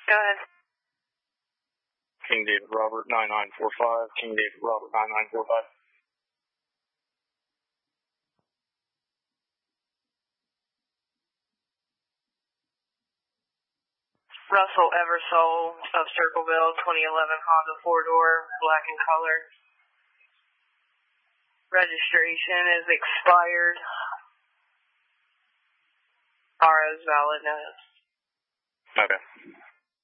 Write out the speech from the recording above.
Go ahead. King David Robert 9945. King David Robert 9945. Russell Eversole of Circleville, 2011 Honda 4-door, black in color. Registration is expired. RO's valid notice. Okay.